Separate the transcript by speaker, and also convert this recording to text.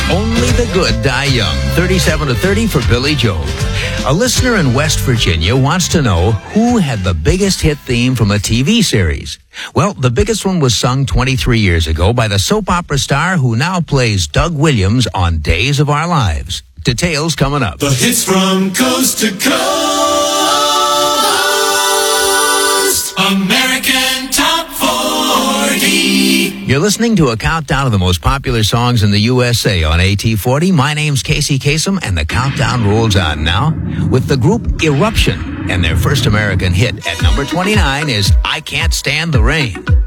Speaker 1: Only the Good Die Young, 37 to 30 for Billy Joel. A listener in West Virginia wants to know who had the biggest hit theme from a TV series. Well, the biggest one was sung 23 years ago by the soap opera star who now plays Doug Williams on Days of Our Lives. Details coming up.
Speaker 2: The hits from coast to coast. American Top 40.
Speaker 1: You're listening to a countdown of the most popular songs in the USA on AT40. My name's Casey Kasem, and the countdown rolls on now with the group Eruption. And their first American hit at number 29 is I Can't Stand the Rain.